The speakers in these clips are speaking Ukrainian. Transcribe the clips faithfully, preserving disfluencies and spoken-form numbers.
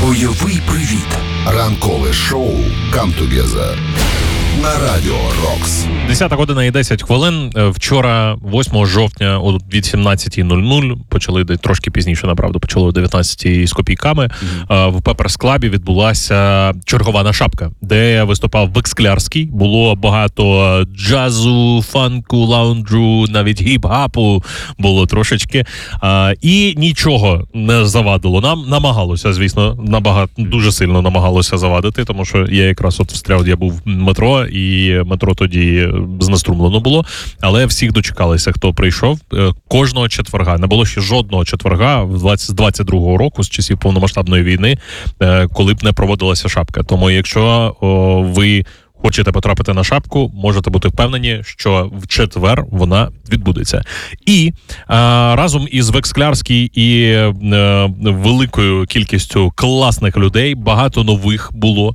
Бойовий привіт. Ранкове шоу «Come Together» на Радіо Рокс. десята година і десять хвилин. Вчора, восьмого жовтня, о вісімнадцята нуль нуль, почали трошки пізніше, направду, почали о дев'ятнадцятій з копійками, mm-hmm. в Пеперс Клабі відбулася чергована шапка, де виступав Вексклярський. Було багато джазу, фанку, лаунджу, навіть гіп-гапу було трошечки. І нічого не завадило нам. Намагалося, звісно, набагато, дуже сильно намагалося завадити, тому що я якраз от встряв, я був в метро, і метро тоді знеструмлено було, але всіх дочекалися, хто прийшов. Кожного четверга, не було ще жодного четверга з двадцять другого року, з часів повномасштабної війни, коли б не проводилася шапка. Тому якщо о, ви хочете потрапити на шапку, можете бути впевнені, що в четвер вона відбудеться. І а, разом із Вексклярський і а, великою кількістю класних людей, багато нових було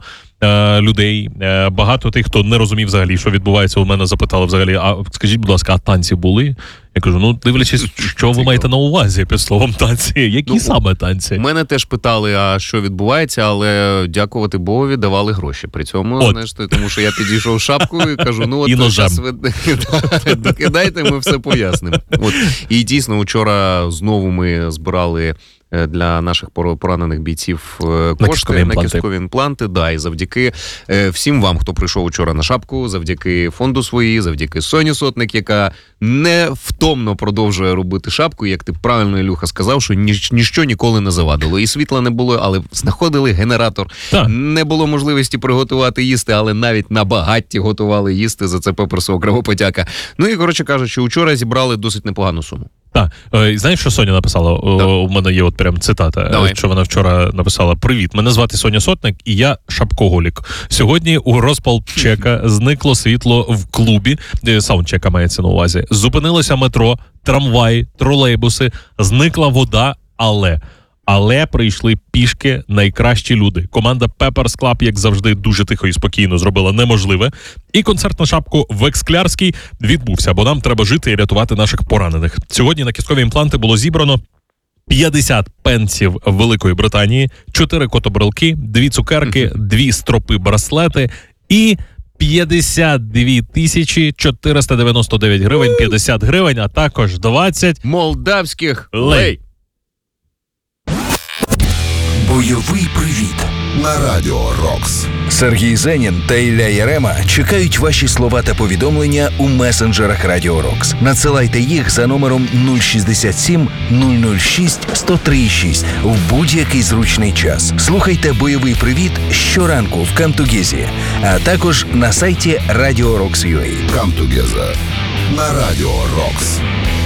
людей, багато тих, хто не розумів взагалі, що відбувається. У мене запитали взагалі, а скажіть, будь ласка, а танці були? Я кажу, ну, дивлячись, що ви маєте на увазі під словом танці? Які ну, саме танці? Мене теж питали, а що відбувається, але дякувати Богові давали гроші. При цьому, знаєш, тому що я підійшов шапкою і кажу, ну, от і зараз ви докидайте, ми все пояснимо. От. І дійсно, вчора знову ми збирали для наших поранених бійців кошти на кісткові імпланти. Да, і завдяки всім вам, хто прийшов вчора на шапку, завдяки фонду свої, завдяки Соні Сотник, яка невтомно продовжує робити шапку, як ти правильно, Ілюха, сказав, що ніч, ніщо ніколи не завадило. І світла не було, але знаходили генератор. Так. Не було можливості приготувати їсти, але навіть на багатті готували їсти, за це пеперсова кривопотяка. Ну і, коротше кажучи, вчора зібрали досить непогану суму. Так, знаєш, що Соня написала? Да. У мене є от прям цитата, Давай. Що вона вчора написала. «Привіт, мене звати Соня Сотник, і я шапкоголік. Сьогодні у розпал чека зникло світло в клубі, саундчека мається на увазі. Зупинилося метро, трамваї, тролейбуси, зникла вода, але... Але прийшли пішки найкращі люди. Команда Пеперс Клаб, як завжди, дуже тихо і спокійно зробила неможливе. І концерт на шапку Вексклярський відбувся, бо нам треба жити і рятувати наших поранених. Сьогодні на кісткові імпланти було зібрано п'ятдесят пенсів Великої Британії, чотири котобрелки, дві цукерки, дві стропи браслети і п'ятдесят дві тисячі чотириста дев'яносто дев'ять гривень, п'ятдесят гривень, а також двадцять молдавських лей. Бойовий привіт на Радіо Рокс. Сергій Зенін та Ілля Ярема чекають ваші слова та повідомлення у месенджерах Радіо Рокс. Надсилайте їх за номером нуль шістдесят сім нуль нуль шість сто три шість в будь-який зручний час. Слухайте Бойовий привіт щоранку в Come Together, а також на сайті Radio Rocks точка ю а. Come Together на Радіо Рокс.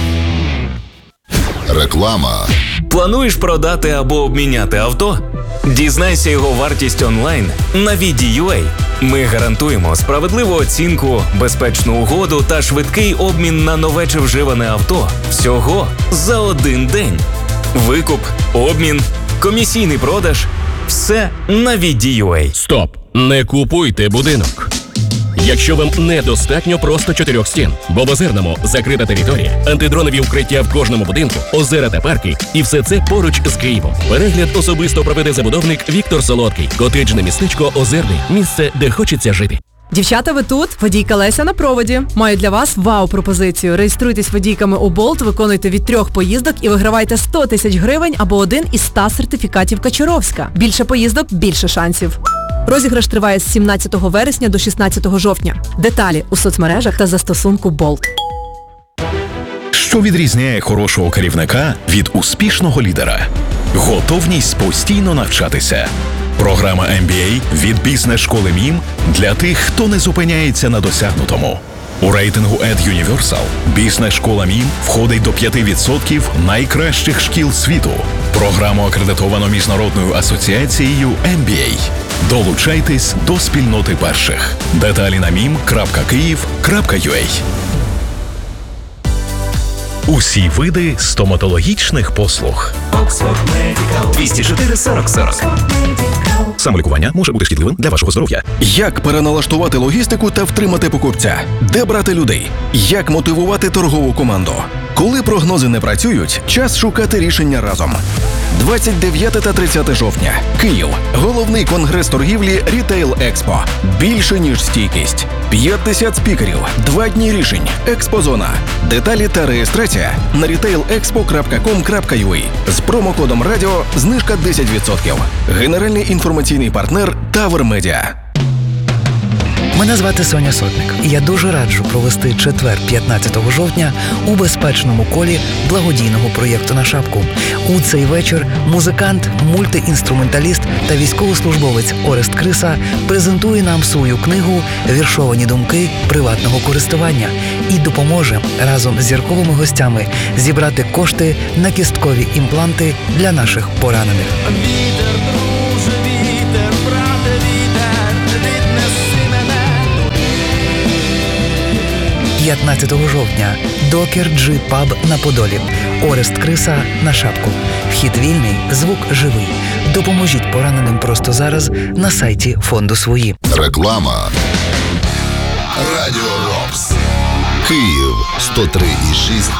Реклама. Плануєш продати або обміняти авто? Дізнайся його вартість онлайн на ві ді ю ей. Ми гарантуємо справедливу оцінку, безпечну угоду та швидкий обмін на нове чи вживане авто. Всього за один день. Викуп, обмін, комісійний продаж – все на ві ді ю ей. Стоп! Не купуйте будинок. Якщо вам недостатньо просто чотирьох стін, бо в Озерному закрита територія, антидронові укриття в кожному будинку, озера та парки, і все це поруч з Києвом. Перегляд особисто проведе забудовник Віктор Солодкий. Котеджне містечко Озерний. Місце, де хочеться жити. Дівчата, ви тут? Водійка Леся на проводі. Маю для вас вау-пропозицію. Реєструйтесь водійками у Болт, виконуйте від трьох поїздок і вигравайте сто тисяч гривень або один із ста сертифікатів Качуровська. Більше поїздок – більше шансів. Розіграш триває з сімнадцятого вересня до шістнадцятого жовтня. Деталі у соцмережах та застосунку Болт. Що відрізняє хорошого керівника від успішного лідера? Готовність постійно навчатися. Програма ем бі ей від бізнес-школи МІМ для тих, хто не зупиняється на досягнутому. У рейтингу EdUniversal бізнес-школа МІМ входить до п'ять відсотків найкращих шкіл світу. Програму акредитовано Міжнародною асоціацією ем бі ей. Долучайтесь до спільноти перших. Деталі на мім крапка київ крапка ю а. Усі види стоматологічних послуг. двісті чотири сорок сорок. Самолікування може бути шкідливим для вашого здоров'я. Як переналаштувати логістику та втримати покупця? Де брати людей? Як мотивувати торгову команду? Коли прогнози не працюють, час шукати рішення разом. двадцять дев'яте та тридцяте жовтня. Київ. Головний конгрес торгівлі Retail Expo. Більше, ніж стійкість. п'ятдесят спікерів. Два дні рішень. Експозона. Деталі та реєстрація на рітейл експо крапка ком крапка ю а. З промокодом радіо знижка десять відсотків. Генеральний інформаційний партнер Тавер Медіа. Мене звати Соня Сотник, і я дуже раджу провести четвер п'ятнадцятого жовтня у безпечному колі благодійного проєкту «На шапку». У цей вечір музикант, мультиінструменталіст та військовослужбовець Орест Криса презентує нам свою книгу «Віршовані думки приватного користування» і допоможе разом з зірковими гостями зібрати кошти на кісткові імпланти для наших поранених. п'ятнадцятого жовтня. Докер Джи Паб на Подолі. Орест Криса на шапку. Вхід вільний, звук живий. Допоможіть пораненим просто зараз на сайті фонду «Свої». Реклама. Радіо Рокс. Київ сто три і шість